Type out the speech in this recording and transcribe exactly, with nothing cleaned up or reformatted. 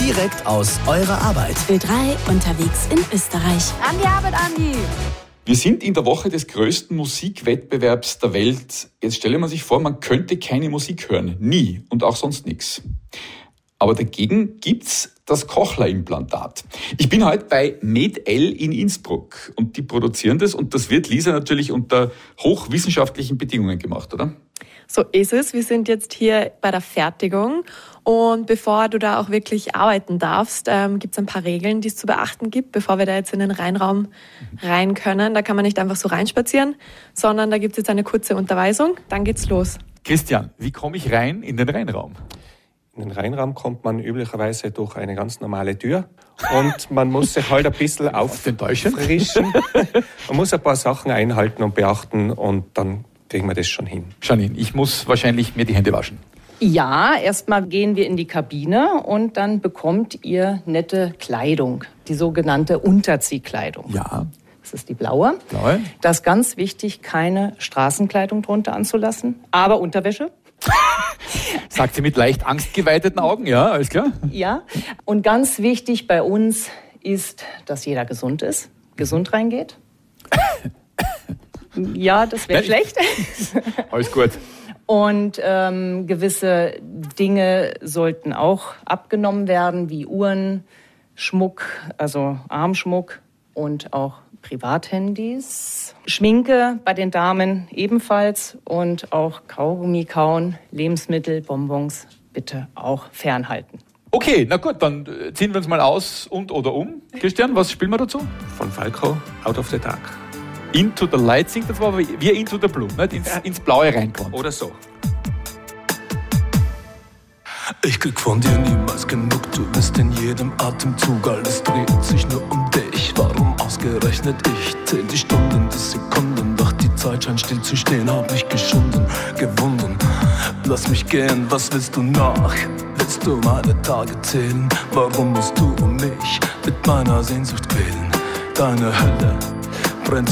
direkt aus eurer Arbeit. Ö drei unterwegs in Österreich. An die Arbeit, Andi! Wir sind in der Woche des größten Musikwettbewerbs der Welt. Jetzt stelle man sich vor, man könnte keine Musik hören. Nie und auch sonst nichts. Aber dagegen gibt's das Cochlear-Implantat. Ich bin heute bei MedL in Innsbruck und die produzieren das und das wird, Lisa, natürlich unter hochwissenschaftlichen Bedingungen gemacht, oder? So ist es. Wir sind jetzt hier bei der Fertigung und bevor du da auch wirklich arbeiten darfst, ähm, gibt es ein paar Regeln, die es zu beachten gibt, bevor wir da jetzt in den Reinraum rein können. Da kann man nicht einfach so reinspazieren, sondern da gibt es jetzt eine kurze Unterweisung, dann geht's los. Christian, wie komme ich rein in den Reinraum? In den Reinraum kommt man üblicherweise durch eine ganz normale Tür und man muss sich halt ein bisschen auffrischen. Man muss ein paar Sachen einhalten und beachten und dann kriegen wir das schon hin. Janine, ich muss wahrscheinlich mir die Hände waschen. Ja, erstmal gehen wir in die Kabine und dann bekommt ihr nette Kleidung, die sogenannte Unterziehkleidung. Ja. Das ist die blaue. Blaue. Das ist ganz wichtig, keine Straßenkleidung drunter anzulassen, aber Unterwäsche. Sagt sie mit leicht angstgeweiteten Augen, ja, alles klar? Ja, und ganz wichtig bei uns ist, dass jeder gesund ist, gesund reingeht. Ja, das wäre schlecht. Alles gut. Und ähm, gewisse Dinge sollten auch abgenommen werden, wie Uhren, Schmuck, also Armschmuck und auch Privathandys. Schminke bei den Damen ebenfalls und auch Kaugummi kauen, Lebensmittel, Bonbons bitte auch fernhalten. Okay, na gut, dann ziehen wir uns mal aus und oder um. Christian, was spielen wir dazu? Von Falco, Out of the Dark. Into the Light singt das, aber wir Into the Blue, nicht? Ins, ins Blaue reinkommen. Oder so. Ich krieg von dir niemals genug, du bist in jedem Atemzug, alles dreht sich nur um dich. Warum ausgerechnet ich? Zähl die Stunden, die Sekunden, doch die Zeit scheint still zu stehen, hab mich geschunden, gewunden. Lass mich gehen, was willst du noch? Willst du meine Tage zählen? Warum musst du um mich mit meiner Sehnsucht quälen? Deine Hölle brennt